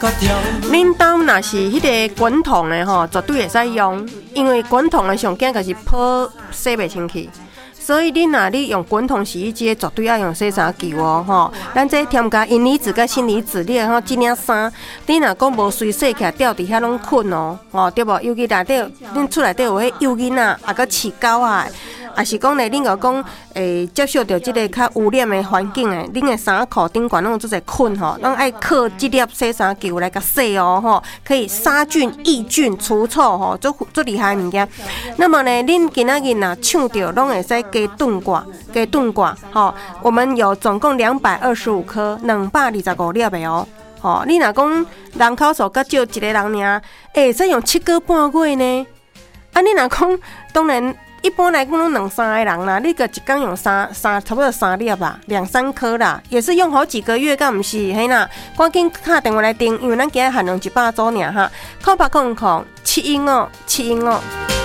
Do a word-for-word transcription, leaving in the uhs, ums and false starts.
恁兜若是迄个滚筒的吼，绝对会使用，因为滚筒的上惊就是泡洗袂清气。所以你若你用滚筒洗衣机，绝对要用洗衫球哦吼。咱这添加银离子甲锌离子，你吼即领衫，你若讲无水洗起来掉伫遐拢困哦，吼对无？尤其内底恁厝内底有迄幼囡仔，啊个饲狗啊。也是讲咧，恁个讲诶，接受到即个较污染的环境诶，恁的衫裤顶管拢有做者菌吼，咱爱靠即粒洗衫球来甲洗哦吼，可以杀菌、抑菌、除臭吼，做做厉害物件。那么呢，恁今仔日若抢到，拢会使加炖挂，加炖挂吼。我们有总共两百二十五颗，两百二十五粒的哦。吼，你若讲人口数较少一个人尔，会使用七个半月呢。啊，你若讲当然。一般来讲，拢两三个人啦，你个一工用三三差不多三粒啦，两三颗啦，也是用好几个月，敢毋是？嘿啦，赶紧打电话来订，因为咱今日限量一百组尔哈，空八空空七英哦，七英哦。